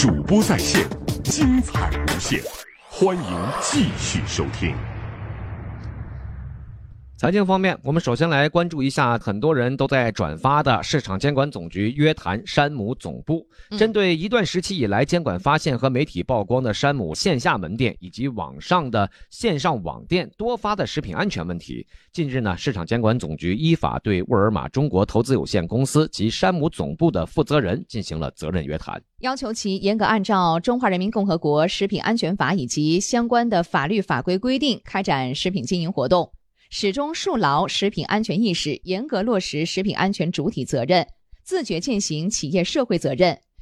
主播在线，精彩无限，欢迎继续收听。 财经方面，我们首先来关注一下很多人都在转发的市场监管总局约谈山姆总部。针对一段时期以来监管发现和媒体曝光的山姆线下门店以及网上的线上网店多发的食品安全问题，近日呢，市场监管总局依法对沃尔玛中国投资有限公司及山姆总部的负责人进行了责任约谈， 要求其严格按照《中华人民共和国食品安全法》以及相关的法律法规规定开展食品经营活动，始终树牢食品安全意识，严格落实食品安全主体责任，自觉践行企业社会责任，